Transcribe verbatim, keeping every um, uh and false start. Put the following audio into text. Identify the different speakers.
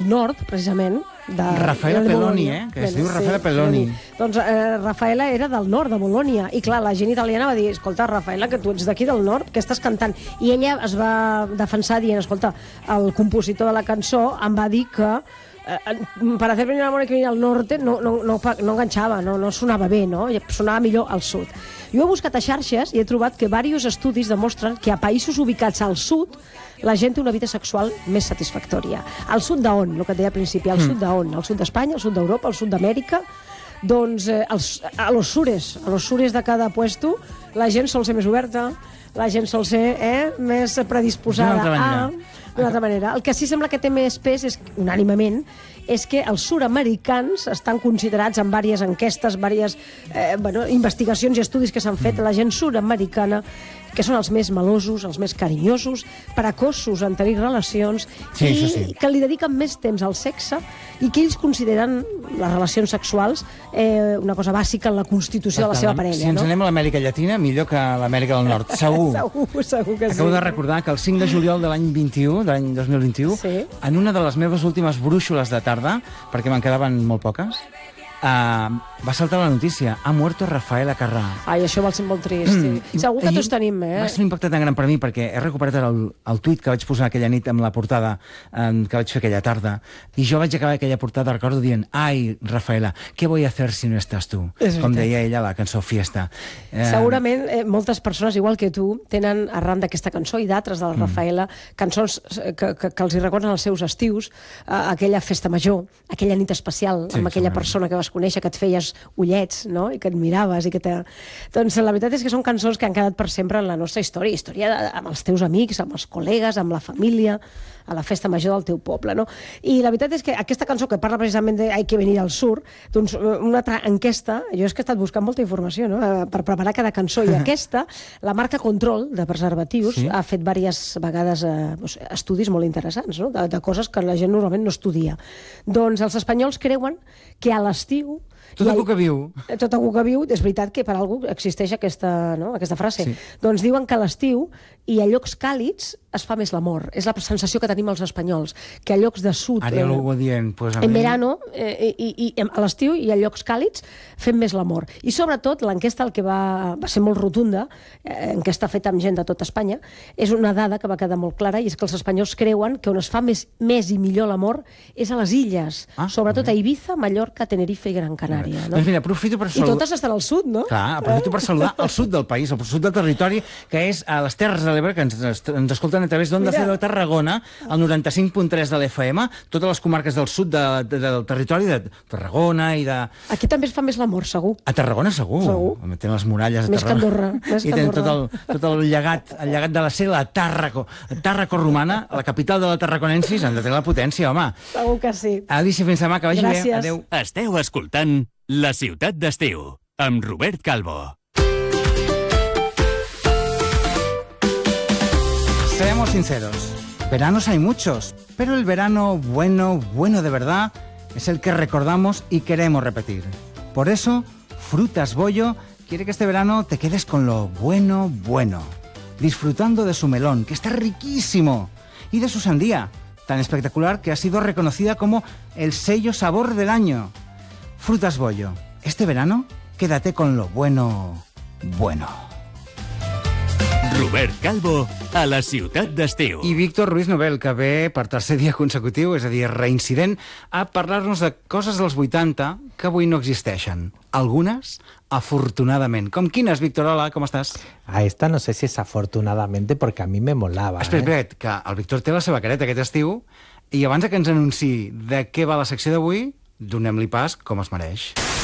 Speaker 1: nord, precisament. De,
Speaker 2: Raffaella
Speaker 1: de
Speaker 2: Pelloni, eh? Que es diu Raffaella Pelloni.
Speaker 1: Doncs eh, Raffaella era del nord, de Bolònia, i clar, la gent italiana va dir, escolta, Raffaella, que tu ets d'aquí del nord, què estàs cantant? I ella es va defensar dient, escolta, el compositor de la cançó em va dir que eh, per hacer venir el amor que venia al norte no, no, no, no enganxava, no, no sonava bé, no? Sonava millor al sud. Jo he buscat a xarxes i he trobat que diversos estudis demostren que a països ubicats al sud la gent té una vida sexual més satisfactòria. Al sud d'on? El que et deia al principi, al mm. sud d'on? Al sud d'Espanya, al sud d'Europa, al sud d'Amèrica? Doncs eh, als, a los sures, a los sures de cada puesto, la gent sol ser més oberta, la gent sol ser eh, més predisposada a... D'una altra manera. El que sí sembla que té més pes, és, unànimament, és que els sud-americans estan considerats en diverses enquestes, diverses eh, bueno, investigacions i estudis que s'han fet a la gent sud-americana, que són els més melosos, els més carinyosos, precoços en tenir relacions,
Speaker 2: sí,
Speaker 1: i
Speaker 2: sí.
Speaker 1: que li dediquen més temps al sexe i que ells consideren les relacions sexuals eh, una cosa bàsica en la constitució de la seva parella.
Speaker 2: Si ens
Speaker 1: no?
Speaker 2: anem a l'Amèrica Llatina, millor que a l'Amèrica del Nord, segur.
Speaker 1: segur, segur que sí.
Speaker 2: Acabo de recordar que el cinc de juliol de l'any vint-i-u, de l'any dos mil vint-i-u, sí. en una de les meves últimes brúixoles de tarda, perquè me'n quedaven molt poques, Uh, va saltar la notícia, ha muerto Rafaela Carrà.
Speaker 1: Ai, això va ser molt trist. Mm. Segur que tots tenim, eh?
Speaker 2: Va ser un impacte tan gran per mi perquè he recuperat el, el tuit que vaig posar aquella nit amb la portada um, que vaig fer aquella tarda, i jo vaig acabar aquella portada, recordo dient, ai, Rafaela, què voy a hacer si no estàs tu? Com deia ella a la cançó Fiesta. Uh...
Speaker 1: Segurament eh, moltes persones, igual que tu, tenen arran d'aquesta cançó i d'altres de la Rafaela, mm. cançons que, que, que els hi recorden els seus estius, uh, aquella festa major, aquella nit especial, sí, amb aquella persona que vas conèixer, que et feies ullets, no? I que et miraves i que te... Doncs la veritat és que són cançons que han quedat per sempre en la nostra història, història de, amb els teus amics, amb els col·legues, amb la família, a la festa major del teu poble, no? I la veritat és que aquesta cançó que parla precisament de Hay que venir al sur, doncs una altra enquesta, jo és que he estat buscant molta informació, no?, per preparar cada cançó, i aquesta, la marca Control de preservatius, sí. ha fet diverses vegades eh, estudis molt interessants, no?, de, de coses que la gent normalment no estudia. Doncs els espanyols creuen que a l'estiu
Speaker 2: Tot algú que viu.
Speaker 1: Tot algú que viu, és veritat que per algú existeix aquesta, no, aquesta frase. Sí. Doncs diuen que a l'estiu i a llocs càlids es fa més l'amor. És la sensació que tenim els espanyols, que a llocs de sud...
Speaker 2: Ara ja algú dient... Pues a
Speaker 1: en
Speaker 2: mi...
Speaker 1: verano, eh, i, i, i a l'estiu i a llocs càlids fem més l'amor. I sobretot, l'enquesta, el que va, va ser molt rotunda, eh, enquesta feta amb gent de tot Espanya, és una dada que va quedar molt clara, i és que els espanyols creuen que on es fa més, més i millor l'amor és a les illes, ah, sobretot a Ibiza, Mallorca, Tenerife i Gran Canària. No?
Speaker 2: Doncs mira, aprofito per saludar...
Speaker 1: I totes estan al sud, no?
Speaker 2: Clar, aprofito per saludar el sud del país, el sud del territori, que és a les Terres de l'Ebre, que ens, ens escolten a través d'Onda Cero de Tarragona, al noranta-cinc punt tres de l'F M, totes les comarques del sud de, de, del territori, de Tarragona i de...
Speaker 1: Aquí també es fa més l'amor, segur.
Speaker 2: A Tarragona, segur.
Speaker 1: Segur.
Speaker 2: Tenen les muralles a
Speaker 1: més
Speaker 2: Tarragona.
Speaker 1: Que Andorra. Més
Speaker 2: I
Speaker 1: que
Speaker 2: tenen
Speaker 1: Andorra.
Speaker 2: tot el, tot el llegat, el llegat de la seva, la Tàrraco. Tàrraco romana, la capital de la Tarraconensis, han de tenir la potència, home.
Speaker 1: Segur que sí.
Speaker 2: Alicia, fins demà, que vagi
Speaker 1: Gràcies.
Speaker 2: bé. Adéu.
Speaker 3: Esteu escoltant La Ciutat d'Estiu, amb Robert Calvo.
Speaker 2: Seamos sinceros, veranos hay muchos, pero el verano bueno, bueno de verdad, es el que recordamos y queremos repetir. Por eso, Frutas Bollo quiere que este verano te quedes con lo bueno, bueno, disfrutando de su melón, que está riquísimo, y de su sandía, tan espectacular que ha sido reconocida como el sello sabor del año. Frutas Bollo, este verano, quédate con lo bueno, bueno.
Speaker 3: Robert Calvo, a La Ciutat d'Estiu.
Speaker 2: I Víctor Ruiz Novel, que ve per tercer dia consecutiu, és a dir, reincident, a parlar-nos de coses dels vuitanta que avui no existeixen. Algunes, afortunadament. Com quines, Víctor? Hola, com estàs?
Speaker 4: A esta no sé si es afortunadamente, porque a mí me molava.
Speaker 2: Espera,
Speaker 4: eh?
Speaker 2: espera, que el Víctor té la seva careta aquest estiu, i abans que ens anunciï de què va la secció d'avui, donem-li pas com es mereix.